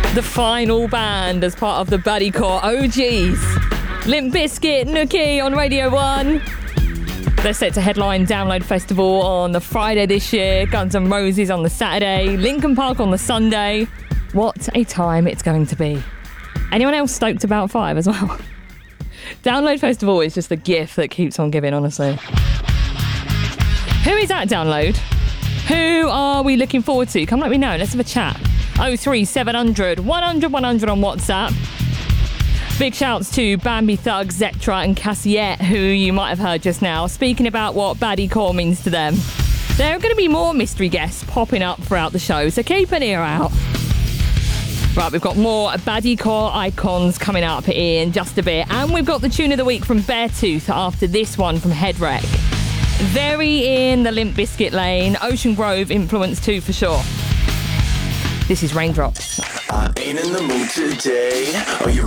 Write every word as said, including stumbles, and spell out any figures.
The final band as part of the Bodycore O Gs. Limp Bizkit, Nookie on Radio one. They're set to headline Download Festival on the Friday this year, Guns N' Roses on the Saturday, Linkin Park on the Sunday. What a time it's going to be. Anyone else stoked about Five as well? Download Festival is just the gift that keeps on giving, honestly. Who is at Download? Who are we looking forward to? Come let me know. Let's have a chat. oh three seven hundred, one hundred, one hundred on WhatsApp. Big shouts to Bambi Thug, Zetra and Cassiette, who you might have heard just now, speaking about what Bodycore means to them. There are going to be more mystery guests popping up throughout the show, so keep an ear out. Right, we've got more Bodycore icons coming up in just a bit, and we've got the tune of the week from Beartooth after this one from Headwreck. Very in the Limp Bizkit lane, Ocean Grove influence too for sure. This is Raindrops. I ain't in the mood today. Are you